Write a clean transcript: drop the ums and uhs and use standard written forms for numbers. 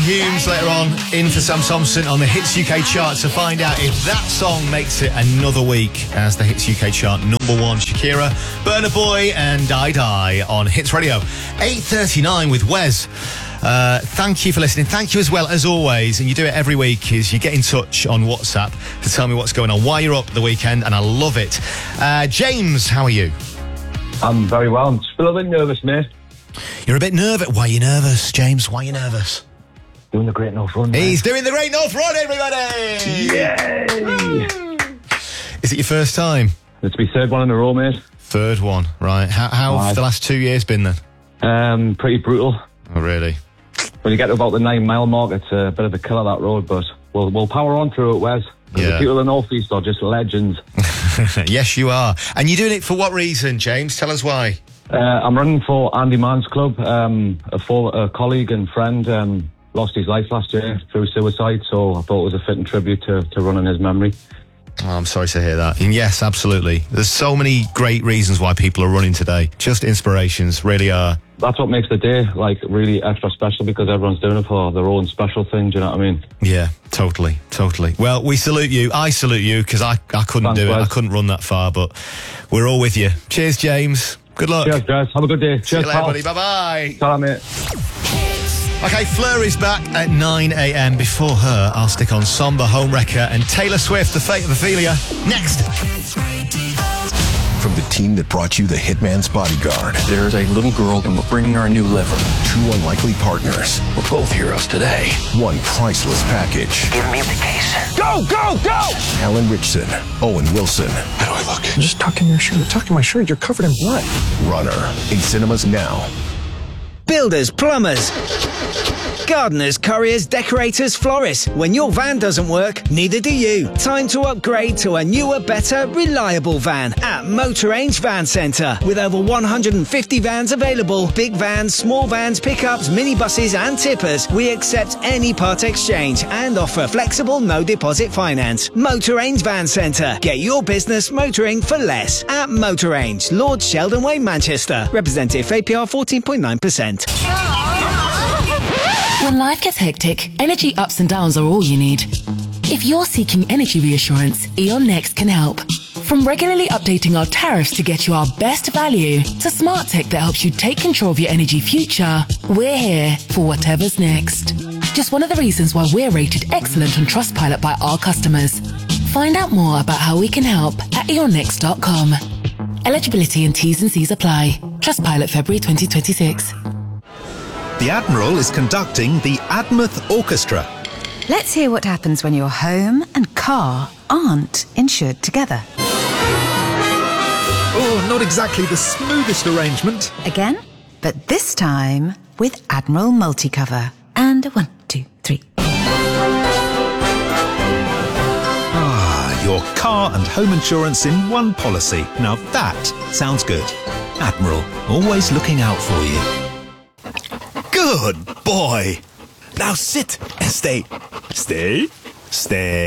Humes later on, in for Sam Thompson on the Hits UK chart to find out if that song makes it another week as the Hits UK chart number one. Shakira, Burna Boy and Die Die on Hits Radio. 8:39 with Wes. Thank you for listening. Thank you as well, as always, and you do it every week, is you get in touch on WhatsApp to tell me what's going on, why you're up the weekend, and I love it. James, how are you? I'm very well. I'm still a bit nervous, mate. You're a bit nervous. Why are you nervous, James? Why are you nervous? Doing the Great North Run, mate. He's doing the Great North Run, everybody! Yay! Is it your first time? It's my third one in a row, mate. Third one, right. How have the last 2 years been then? Pretty brutal. Oh, really? When you get to about the 9 mile mark, it's a bit of a killer, that road, but we'll power on through it, Wes. Yeah. The people in the North East are just legends. Yes, you are. And you're doing it for what reason, James? Tell us why. I'm running for Andy Mann's club. A colleague and friend lost his life last year through suicide, so I thought it was a fitting tribute to run in his memory. Oh, I'm sorry to hear that. And yes, absolutely. There's so many great reasons why people are running today. Just inspirations, really are. That's what makes the day, like, really extra special, because everyone's doing it for their own special thing, do you know what I mean? Yeah, totally. Well, we salute you. I salute you, because I couldn't do it. Wes. I couldn't run that far, but we're all with you. Cheers, James. Good luck. Cheers, guys. Have a good day. See you Cheers, later, pal. buddy. Bye-bye. Ta-ra, mate. Okay, Fleur is back at 9 a.m. Before her, I'll stick on Somber, Homewrecker and Taylor Swift, The Fate of Ophelia. Next. From the team that brought you The Hitman's Bodyguard. There's a little girl, and we're bringing her a new liver. 2 unlikely partners. We're both heroes today. 1 priceless package. Give me the case. Go, go, go! Alan Richson, Owen Wilson. How do I look? Just tuck in your shirt. Tuck in my shirt. You're covered in blood. Runner. In cinemas now. Builders, plumbers, gardeners, couriers, decorators, florists. When your van doesn't work, neither do you. Time to upgrade to a newer, better, reliable van at Motor Range Van Centre. With over 150 vans available, big vans, small vans, pickups, minibuses and tippers, we accept any part exchange and offer flexible no deposit finance. Motor Range Van Centre. Get your business motoring for less at Motor Range, Lord Sheldon Way, Manchester. Representative APR 14.9%. When life gets hectic, energy ups and downs are all you need. If you're seeking energy reassurance, E.ON Next can help. From regularly updating our tariffs to get you our best value, to smart tech that helps you take control of your energy future, we're here for whatever's next. Just one of the reasons why we're rated excellent on Trustpilot by our customers. Find out more about how we can help at eonnext.com. Eligibility and T's and C's apply. Trustpilot February 2026. The Admiral is conducting the Admouth Orchestra. Let's hear what happens when your home and car aren't insured together. Oh, not exactly the smoothest arrangement. Again, but this time with Admiral Multicover. And 1, 2, 3. Ah, your car and home insurance in one policy. Now that sounds good. Admiral, always looking out for you. Good boy. Now sit and stay. Stay.